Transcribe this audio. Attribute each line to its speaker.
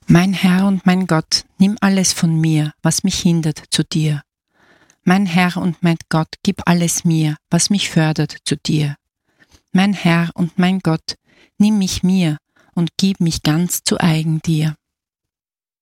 Speaker 1: Mein Herr und mein Gott, nimm alles von mir, was mich hindert, zu dir. Mein Herr und mein Gott, gib alles mir, was mich fördert, zu dir. Mein Herr und mein Gott, nimm mich mir und gib mich ganz zu eigen dir.